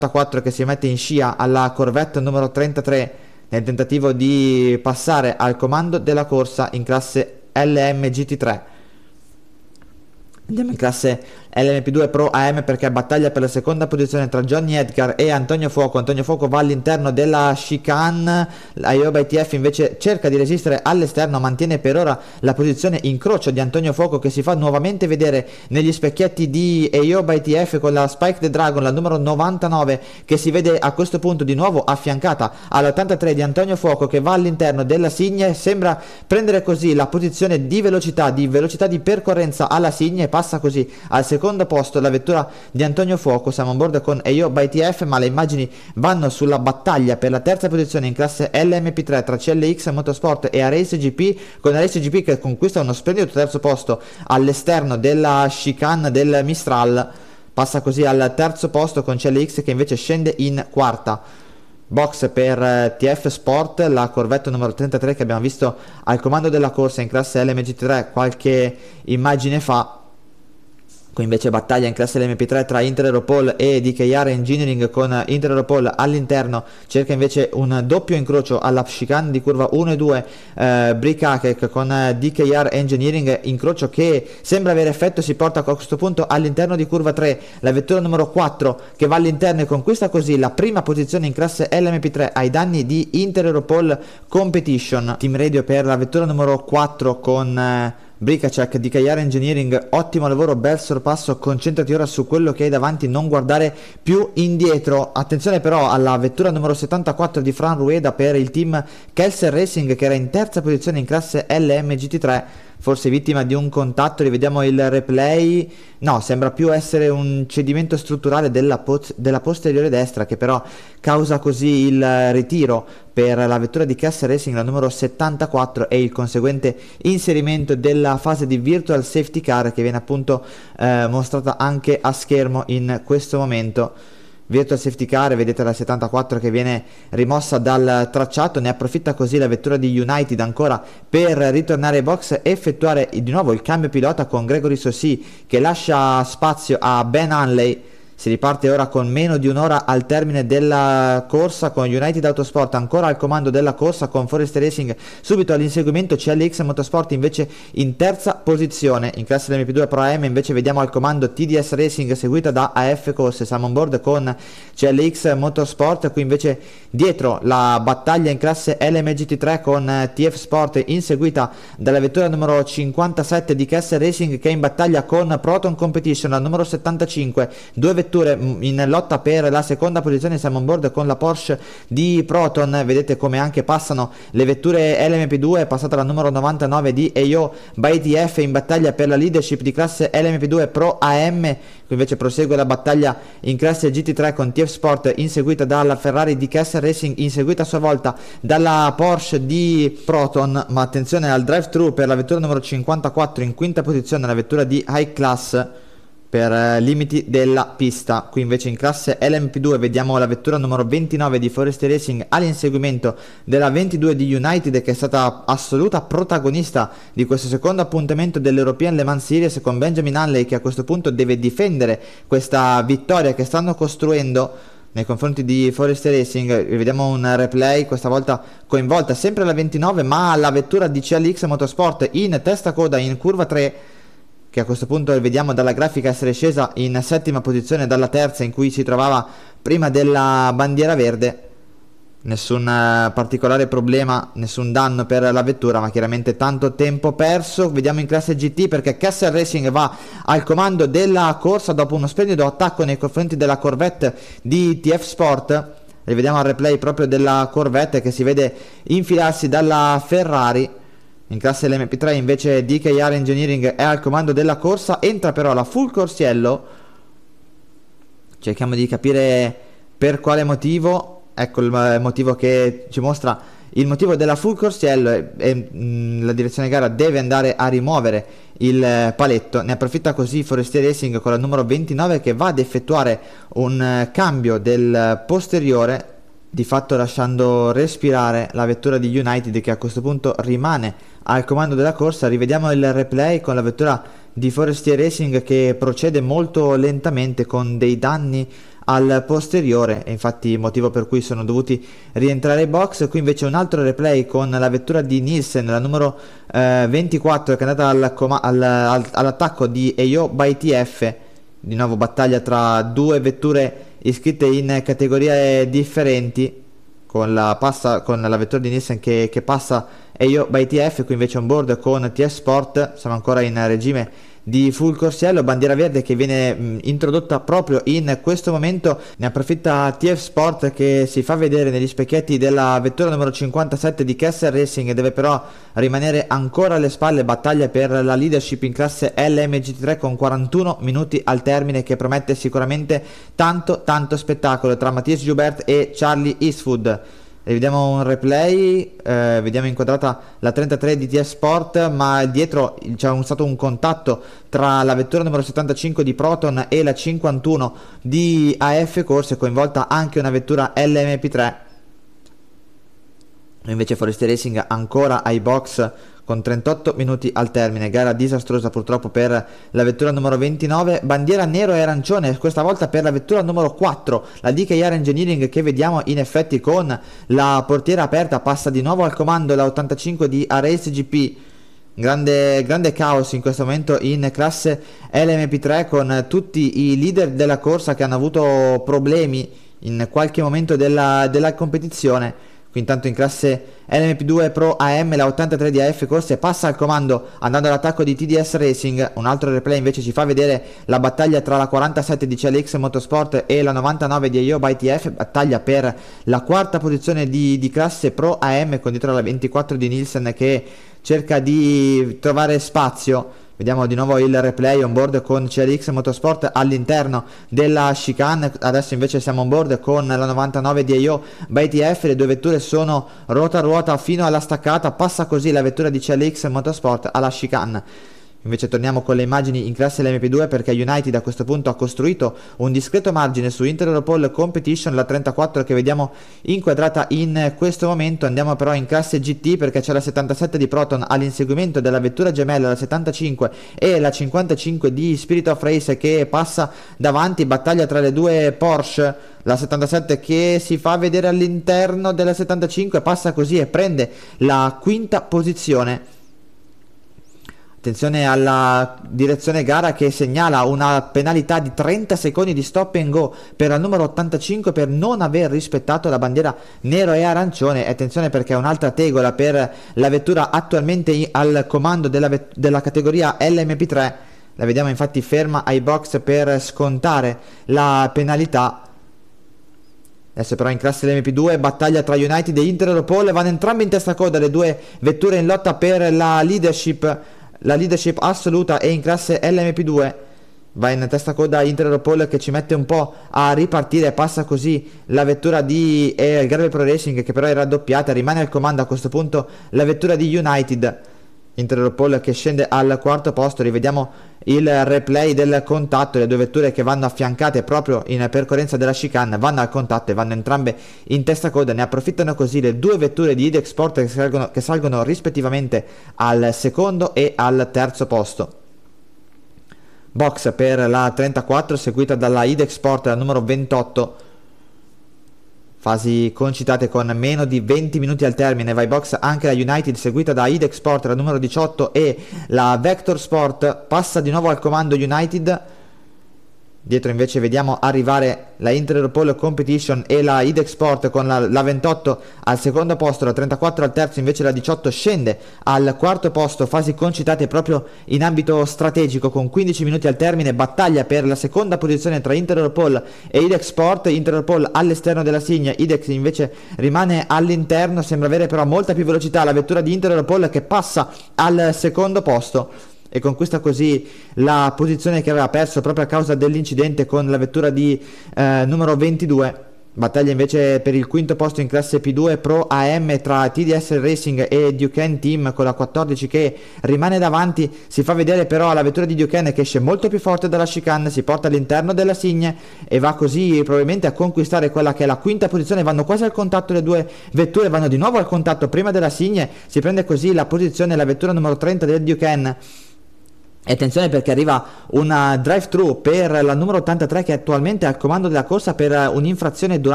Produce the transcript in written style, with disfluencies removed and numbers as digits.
4 che si mette in scia alla Corvette numero 33 nel tentativo di passare al comando della corsa in classe LMGT3. Andiamo in classe LMP2 Pro AM perché battaglia per la seconda posizione tra Johnny Edgar e Antonio Fuoco. Antonio Fuoco va all'interno della chicane, Ayoba ITF invece cerca di resistere all'esterno, mantiene per ora la posizione incrocio di Antonio Fuoco che si fa nuovamente vedere negli specchietti di Ayoba ITF con la Spike the Dragon, la numero 99, che si vede a questo punto di nuovo affiancata all'83 di Antonio Fuoco, che va all'interno della Signe, sembra prendere così la posizione di velocità di percorrenza alla Signe e passa così al secondo posto la vettura di Antonio Fuoco. Siamo on board con Ayoba ITF, ma le immagini vanno sulla battaglia per la terza posizione in classe LMP3 tra CLX Motorsport e Arace GP, con Arace GP che conquista uno splendido terzo posto all'esterno della chicane del Mistral, passa così al terzo posto con CLX che invece scende in quarta. Box per TF Sport, la Corvette numero 33 che abbiamo visto al comando della corsa in classe LMGT3 qualche immagine fa. Qui invece battaglia in classe LMP3 tra Inter Europol e DKR Engineering, con Inter Europol all'interno, cerca invece un doppio incrocio alla chicane di curva 1 e 2 Brick con DKR Engineering, incrocio che sembra avere effetto, si porta a questo punto all'interno di curva 3 la vettura numero 4 che va all'interno e conquista così la prima posizione in classe LMP3 ai danni di Inter Europol Competition. Team radio per la vettura numero 4 con Bricacek di DKR Engineering, ottimo lavoro, bel sorpasso, concentrati ora su quello che hai davanti, non guardare più indietro. Attenzione però alla vettura numero 74 di Fran Rueda per il team Kelser Racing, che era in terza posizione in classe LMGT3, forse vittima di un contatto. Rivediamo il replay, no, sembra più essere un cedimento strutturale della posteriore destra, che però causa così il ritiro per la vettura di Kelser Racing, la numero 74, e il conseguente inserimento della fase di virtual safety car che viene appunto mostrata anche a schermo in questo momento. Virtual safety car, vedete la 74 che viene rimossa dal tracciato, ne approfitta così la vettura di United ancora per ritornare ai box e effettuare di nuovo il cambio pilota con Gregory Sossi che lascia spazio a Ben Hanley. Si riparte ora con meno di un'ora al termine della corsa, con United Autosport ancora al comando della corsa, con Forest Racing subito all'inseguimento, CLX Motorsport invece in terza posizione. In classe LMP2 Pro AM invece vediamo al comando TDS Racing seguita da AF Corse. Siamo on board con CLX Motorsport, qui invece dietro la battaglia in classe LMGT3 con TF Sport inseguita dalla vettura numero 57 di Kelser Racing, che è in battaglia con Proton Competition, la numero 75, due vetture in lotta per la seconda posizione. Siamo on board con la Porsche di Proton, vedete come anche passano le vetture LMP2, è passata la numero 99 di Ayoba ITF in battaglia per la leadership di classe LMP2 Pro AM. Qui invece prosegue la battaglia in classe GT3 con TF Sport inseguita dalla Ferrari di Kelser Racing, inseguita a sua volta dalla Porsche di Proton, ma attenzione al drive-thru per la vettura numero 54 in quinta posizione, la vettura di High Class per limiti della pista. Qui invece in classe LMP2 vediamo la vettura numero 29 di Forest Racing all'inseguimento della 22 di United, che è stata assoluta protagonista di questo secondo appuntamento dell'European Le Mans Series, con Benjamin Hanley che a questo punto deve difendere questa vittoria che stanno costruendo nei confronti di Forest Racing. Vediamo un replay, questa volta coinvolta sempre la 29 ma la vettura di CLX Motorsport in testa coda in curva 3, che a questo punto vediamo dalla grafica essere scesa in settima posizione dalla terza in cui si trovava prima della bandiera verde. Nessun particolare problema, nessun danno per la vettura, ma chiaramente tanto tempo perso. Vediamo in classe GT perché Kelser Racing va al comando della corsa dopo uno splendido attacco nei confronti della Corvette di TF Sport. Rivediamo il replay proprio della Corvette che si vede infilarsi dalla Ferrari. In classe LMP3 invece DKR Engineering è al comando della corsa, entra però la Full Corsiello, cerchiamo di capire per quale motivo. Ecco il motivo che ci mostra il motivo della Full Corsiello, la direzione gara deve andare a rimuovere il paletto, ne approfitta così Forestier Racing con la numero 29 che va ad effettuare un cambio del posteriore, di fatto lasciando respirare la vettura di United che a questo punto rimane al comando della corsa. Rivediamo il replay con la vettura di Forestier Racing che procede molto lentamente con dei danni al posteriore, e infatti motivo per cui sono dovuti rientrare ai box. Qui invece un altro replay con la vettura di Nielsen, la numero 24, che è andata all'attacco di Ayo by TF. Di nuovo battaglia tra due vetture iscritte in categorie differenti, con la vettura di Nielsen che passa Ayo by TF. Qui invece on board con TF Sport, siamo ancora in regime di full corsiello, bandiera verde che viene introdotta proprio in questo momento. Ne approfitta TF Sport, che si fa vedere negli specchietti della vettura numero 57 di Kessel Racing, deve però rimanere ancora alle spalle. Battaglia per la leadership in classe LMGT3 con 41 minuti al termine, che promette sicuramente tanto spettacolo tra Matthias Joubert e Charlie Eastwood. Vediamo un replay, vediamo inquadrata la 33 di TF Sport, ma dietro c'è stato un contatto tra la vettura numero 75 di Proton e la 51 di AF Corse, coinvolta anche una vettura LMP3. Invece Forestier Racing ancora ai box con 38 minuti al termine. Gara disastrosa purtroppo per la vettura numero 29, bandiera nero e arancione questa volta per la vettura numero 4, la DKR Engineering, che vediamo in effetti con la portiera aperta. Passa di nuovo al comando la 85 di Arace GP. Grande caos in questo momento in classe LMP3, con tutti i leader della corsa che hanno avuto problemi in qualche momento della competizione. Qui intanto in classe LMP2 Pro AM la 83 di AF Corse passa al comando andando all'attacco di TDS Racing. Un altro replay invece ci fa vedere la battaglia tra la 47 di CLX Motorsport e la 99 di Ayo by TF, battaglia per la quarta posizione di classe Pro AM, con dietro la 24 di Nielsen che cerca di trovare spazio. Vediamo di nuovo il replay on board con CLX Motorsport all'interno della chicane. Adesso invece siamo on board con la 99 di Ayo by TF. Le due vetture sono ruota a ruota fino alla staccata. Passa così la vettura di CLX Motorsport alla chicane. Invece torniamo con le immagini in classe LMP2, perché United a questo punto ha costruito un discreto margine su Inter Europol Competition, la 34 che vediamo inquadrata in questo momento. Andiamo però in classe GT, perché c'è la 77 di Proton all'inseguimento della vettura gemella, la 75 e la 55 di Spirit of Race, che passa davanti. Battaglia tra le due Porsche, la 77 che si fa vedere all'interno della 75, passa così e prende la quinta posizione. Attenzione alla direzione gara, che segnala una penalità di 30 secondi di stop and go per il numero 85 per non aver rispettato la bandiera nero e arancione. Attenzione, perché è un'altra tegola per la vettura attualmente al comando della categoria LMP3. La vediamo infatti ferma ai box per scontare la penalità. Adesso però in classe LMP2 battaglia tra United e Inter Europol, vanno entrambe in testa coda le due vetture in lotta per la leadership assoluta. E in classe LMP2 va in testa coda Inter Europol, che ci mette un po' a ripartire. Passa così la vettura di Gravel Pro Racing, che però è raddoppiata. Rimane al comando a questo punto la vettura di United. Inter Europol che scende al quarto posto. Rivediamo il replay del contatto. Le due vetture che vanno affiancate proprio in percorrenza della chicane vanno al contatto e vanno entrambe in testa coda. Ne approfittano così le due vetture di IDEX Sport che salgono rispettivamente al secondo e al terzo posto. Box per la 34 seguita dalla IDEX Sport, la numero 28. Fasi concitate con meno di 20 minuti al termine. Va in box anche la United, seguita da IDEX Sport, la numero 18, e la Vector Sport. Passa di nuovo al comando United. Dietro invece vediamo arrivare la Inter Europol Competition e la IDEX Sport con la 28 al secondo posto, la 34 al terzo, invece la 18 scende al quarto posto. Fasi concitate proprio in ambito strategico con 15 minuti al termine. Battaglia per la seconda posizione tra Inter Europol e IDEX Sport. Inter Europol all'esterno della Signa, IDEX invece rimane all'interno. Sembra avere però molta più velocità la vettura di Inter Europol, che passa al secondo posto e conquista così la posizione che aveva perso proprio a causa dell'incidente con la vettura di numero 22. Battaglia invece per il quinto posto in classe P2 Pro AM tra TDS Racing e Duquesne Team, con la 14 che rimane davanti. Si fa vedere però la vettura di Duquesne, che esce molto più forte dalla chicane, si porta all'interno della Signe e va così probabilmente a conquistare quella che è la quinta posizione. Vanno quasi al contatto le due vetture, vanno di nuovo al contatto prima della Signe. Si prende così la posizione la vettura numero 30 del Duquesne. E attenzione perché arriva una drive-thru per la numero 83 che attualmente è al comando della corsa per un'infrazione durante